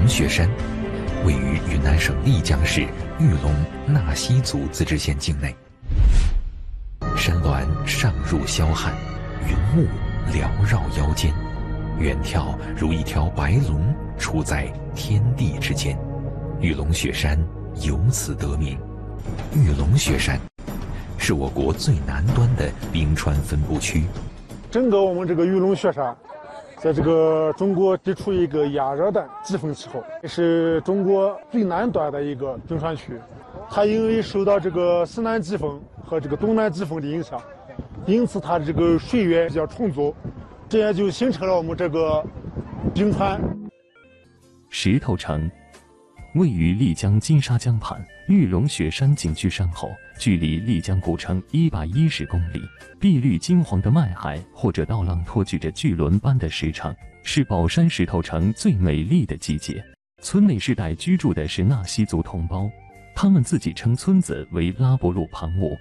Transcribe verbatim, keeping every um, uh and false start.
龙雪山，位于云南省丽江市玉龙纳西族自治县境内。山峦上入霄汉，云雾缭绕腰间，远眺如一条白龙处在天地之间。玉龙雪山由此得名。玉龙雪山是我国最南端的冰川分布区。 整个我们这个玉龙雪山，在这个中国只处于一个亚热带季风气候，也是中国最南端的一个冰川区。它因为受到这个西南季风和这个东南季风的影响，因此它的这个水源比较充足，这样就形成了我们这个冰川。 石头城位于丽江金沙江畔，玉龙雪山景区山后，距离丽江古城一百一十公里。碧绿金黄的麦海或者稻浪托举着巨轮般的石城，是宝山石头城最美丽的季节。村内世代居住的是纳西族同胞，他们自己称村子为拉伯鲁旁务，